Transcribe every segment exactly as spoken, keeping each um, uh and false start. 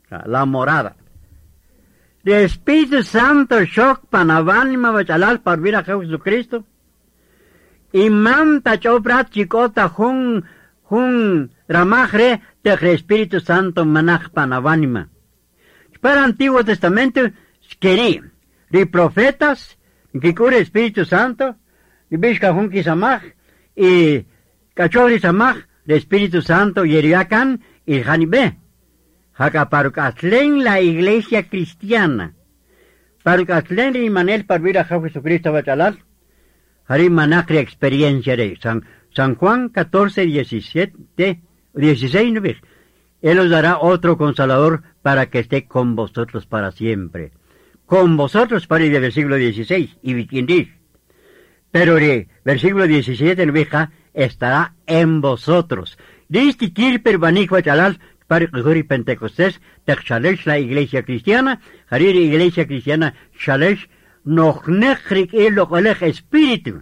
la morada. El Espíritu Santo shock panavánima bachalal para vir a Jesucristo. Y manta choprat chicota jun, jun ramajre de Espíritu Santo manaj panavánima. Para Antiguo Testamento, querí, de profetas, que cure Espíritu Santo, y bishka jun kisamaj, y cachori samaj, de Espíritu Santo, yeriakan, y janibe. Jacaparucatlen la iglesia cristiana. Parucatlen y manel para vir a Jesucristo bachalal. Harim manacre experiencia de San, San Juan catorce, diecisiete, dieciséis, no ves. Él os dará otro consolador para que esté con vosotros para siempre. Con vosotros para el versículo dieciséis, y viquindis. Pero el versículo diecisiete, no veja, estará en vosotros. Dice Kirper Banijwa Chalal, para que Pentecostés, te chalesh la iglesia cristiana, harir iglesia cristiana chalesh, noch nechrik el okolech espíritu.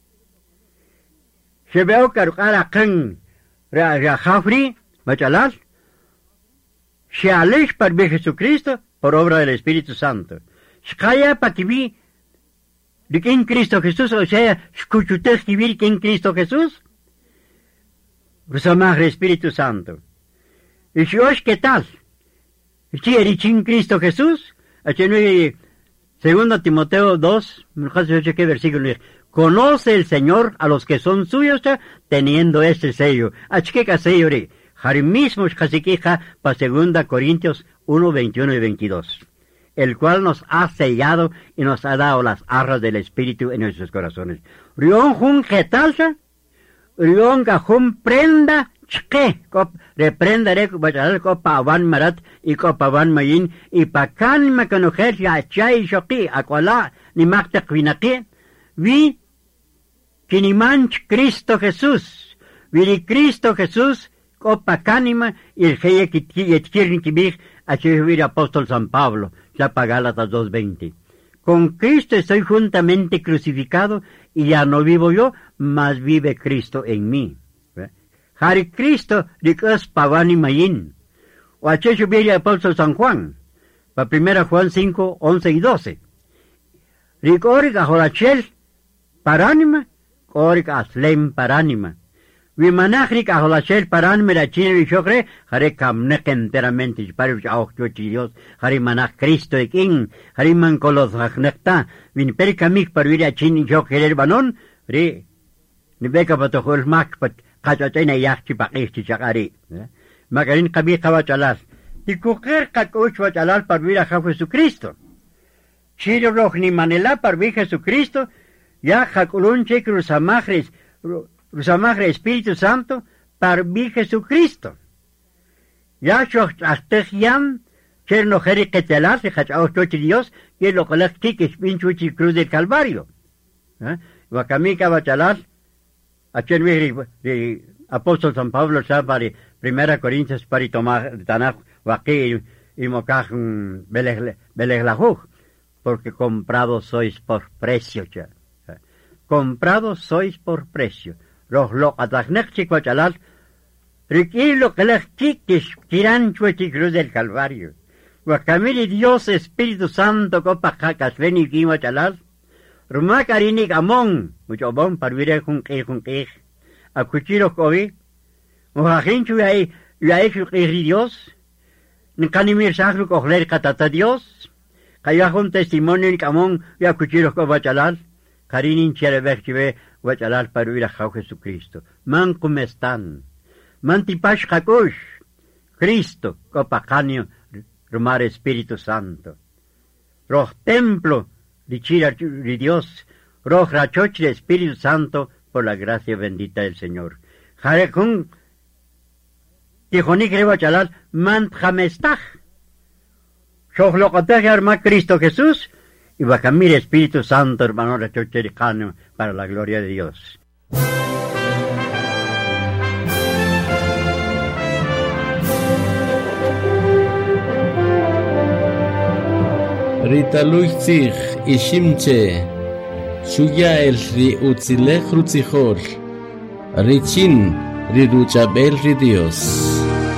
Se veo cargar kan Rajafri, Machalal, chalesh para ver Jesucristo, por obra del Espíritu Santo. Shkaya para que vi de que en Cristo Jesús, o sea, escuchute escribir que en Cristo Jesús, Rosamar Espíritu Santo. Y si os, ¿qué tal? Si eres en Cristo Jesús, segundo Timoteo dos, ¿qué versículo? Conoce el Señor a los que son suyos, teniendo este sello. Achqueca sello, Jari mismo Jasiquija, para segunda Corintios uno, veintiuno y veintidós. El cual nos ha sellado y nos ha dado las arras del Espíritu en nuestros corazones. Rion jun getalsa, rion gajun prenda, chque, cop, reprenderé bachalal copa avan marat y copa avan mayin, y pacan me conocer ya chay shoki, acuala, ni macta quinaqui, vi, kinimanch Cristo Jesús, vi Cristo Jesús, copa canima, y el geye kitkirn kibig, a el apóstol San Pablo, ya Gálatas dos veinte. Con Cristo estoy juntamente crucificado y ya no vivo yo, mas vive Cristo en mí. Hari Cristo ricos pavani mayin. O a checho el apóstol San Juan, para primera Juan cinco, once y doce. Ricorica jorachel paránima, corica aslem paránima. Vimanachrik a holachel paran mera chile y chocre, jare kamnek enteramente, y para auch yo Dios, jare manach Cristo y king, jare man colos necta, vin pericamic para ir a chin y chocre el banon, re, ni beca patojol mac, pat, cachachena yachchi paquisti chacari. Magarin kabi kawachalas, y cuquer cacoch wachalal para ir a Jesucristo. Chile roch ni manela para ir a Jesucristo, ya jaculun che cruzamajres, Rusamagre Espíritu Santo, para vi Jesucristo. Ya yo astejian, cher no jere que te las, hachao chochi Dios, que lo que les tique pinchuchi cruz del Calvario. Guacamica bachalas, a cher vi apóstol San Pablo, para primera Corintios, para tomar tanaj, guaqui y mocaj beleglajuj, porque comprados sois por precio, ya. Comprados sois por precio. Los lo atacnech chalal, riquilo que les chiquis, tirancho y cruz del Calvario. Guacamili Dios Espíritu Santo copa jacas ven y quima chalal. Ruma carini gamón, mucho bon para vivir con que con que. A cuchillo covi, mojajinchu y ahí, y ahí Dios. Ni canimir sacro coger catata Dios. Calla un testimonio en camón y a cuchillo coba chalal. Karinin chereverchive, Guachalal para ir a Jesucristo. Man, ¿cómo están? Mantipash Hakush, Cristo, Copacanio, Rumar Espíritu Santo. Roh Templo, Dichira de Dios, Roh Rachoch de Espíritu Santo, por la gracia bendita del Señor. Jarekun, Tijonik Guachalal, Man Jamestach. Shohlokotej Arma Cristo Jesús, y Bacamir Espíritu Santo, hermano de Chochericano, para la gloria de Dios. Rita Luitzig Ishimche Shuya el Ri Utzilech Rutzijor Richin Riduchabel Ri Dios.